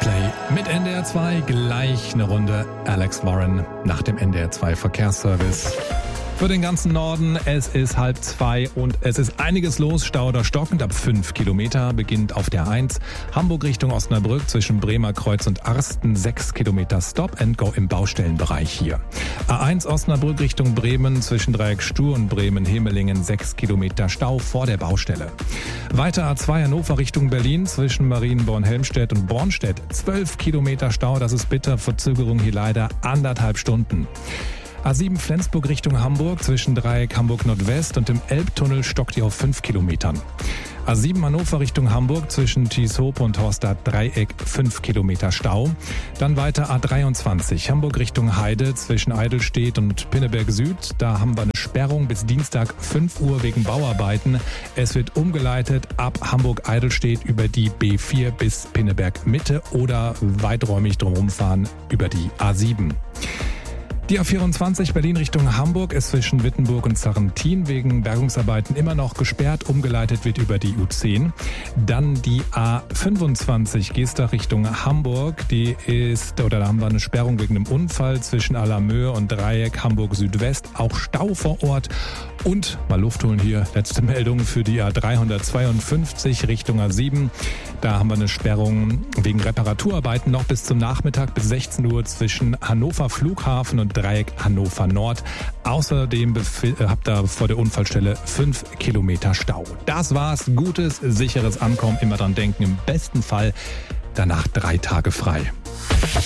Coldplay mit NDR 2, gleich eine Runde Alex Warren nach dem NDR 2 Verkehrsservice. Für den ganzen Norden, es ist 1:30 und es ist einiges los. Stau oder stockend ab 5 Kilometer, beginnt auf der 1. Hamburg Richtung Osnabrück zwischen Bremer Kreuz und Arsten 6 Kilometer Stop and Go im Baustellenbereich hier. A1 Osnabrück Richtung Bremen zwischen Dreieck Stur und Bremen-Hemelingen 6 Kilometer Stau vor der Baustelle. Weiter A2 Hannover Richtung Berlin zwischen Marienborn-Helmstedt und Bornstedt 12 Kilometer Stau. Das ist bitter, Verzögerung hier leider 1,5 Stunden. A7 Flensburg Richtung Hamburg zwischen Dreieck Hamburg Nordwest und dem Elbtunnel stockt ihr auf 5 Kilometern. A7 Hannover Richtung Hamburg zwischen Thieshope und Horstadt Dreieck 5 Kilometer Stau. Dann weiter A23 Hamburg Richtung Heide zwischen Eidelstedt und Pinneberg Süd. Da haben wir eine Sperrung bis Dienstag 5 Uhr wegen Bauarbeiten. Es wird umgeleitet ab Hamburg-Eidelstedt über die B4 bis Pinneberg Mitte oder weiträumig drumherum fahren über die A7. Die A24 Berlin Richtung Hamburg ist zwischen Wittenburg und Sarrentin wegen Bergungsarbeiten immer noch gesperrt. Umgeleitet wird über die U10. Dann die A25 Geestach Richtung Hamburg. Da haben wir eine Sperrung wegen einem Unfall zwischen Allermöhe und Dreieck Hamburg Südwest. Auch Stau vor Ort. Und mal Luft holen hier. Letzte Meldung für die A352 Richtung A7. Da haben wir eine Sperrung wegen Reparaturarbeiten noch bis zum Nachmittag bis 16 Uhr zwischen Hannover Flughafen und Dreieck Hannover Nord. Außerdem habt ihr vor der Unfallstelle 5 Kilometer Stau. Das war's. Gutes, sicheres Ankommen. Immer dran denken. Im besten Fall danach 3 Tage frei.